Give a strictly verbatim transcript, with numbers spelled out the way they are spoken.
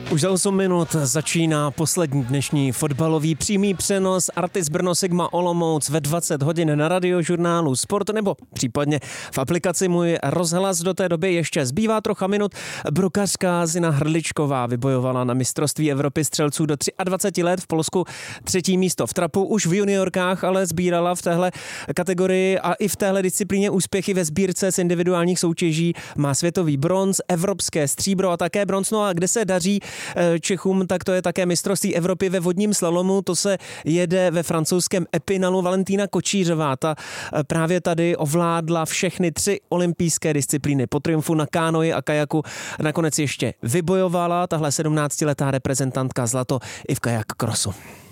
Už za osm minut začíná poslední dnešní fotbalový přímý přenos Artis Brno Sigma Olomouc ve dvacet hodin na Radiožurnálu Sport nebo případně v aplikaci Můj rozhlas. Do té doby ještě zbývá trocha minut. Brukařka Zina Hrdličková vybojovala na mistrovství Evropy střelců do dvaceti tří let v Polsku třetí místo v trapu. Už v juniorkách ale sbírala v téhle kategorii a i v téhle disciplíně úspěchy ve sbírce z individuálních soutěží. Má světový bronz, evropské stříbro a také bronz. No a kde se daří Čechům, tak to je také mistrovství Evropy ve vodním slalomu. To se jede ve francouzském Epinalu. Valentína Kočířová, ta právě tady ovládla všechny tři olympijské disciplíny. Po triumfu na kánoji a kajaku nakonec ještě vybojovala tahle sedmnáctiletá reprezentantka zlato i v kajak krosu.